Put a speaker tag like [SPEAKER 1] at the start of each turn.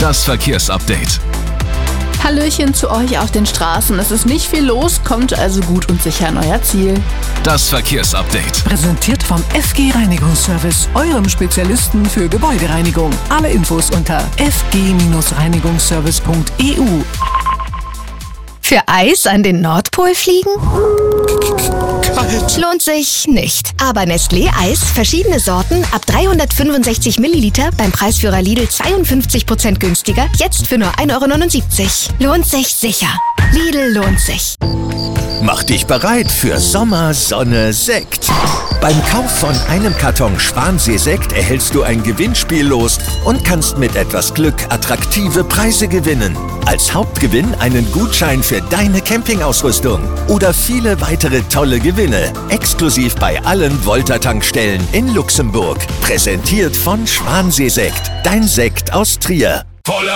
[SPEAKER 1] Das Verkehrsupdate.
[SPEAKER 2] Hallöchen zu euch auf den Straßen. Es ist nicht viel los, kommt also gut und sicher an euer Ziel.
[SPEAKER 1] Das Verkehrsupdate.
[SPEAKER 3] Präsentiert vom FG Reinigungsservice, eurem Spezialisten für Gebäudereinigung. Alle Infos unter fg-reinigungsservice.eu.
[SPEAKER 4] Für Eis an den Nordpol fliegen?
[SPEAKER 5] Kalt.
[SPEAKER 4] Lohnt sich nicht. Aber Nestlé Eis, verschiedene Sorten, ab 365 Milliliter, beim Preisführer Lidl 52% günstiger, jetzt für nur 1,79 €. Lohnt sich sicher. Lidl lohnt sich.
[SPEAKER 5] Mach dich bereit für Sommer, Sonne, Sekt. Beim Kauf von einem Karton Schwansee-Sekt erhältst du ein Gewinnspiel los und kannst mit etwas Glück attraktive Preise gewinnen. Als Hauptgewinn einen Gutschein für deine Campingausrüstung oder viele weitere tolle Gewinne. Exklusiv bei allen Volta-Tankstellen in Luxemburg. Präsentiert von Schwansee-Sekt. Dein Sekt aus Trier.
[SPEAKER 1] Voller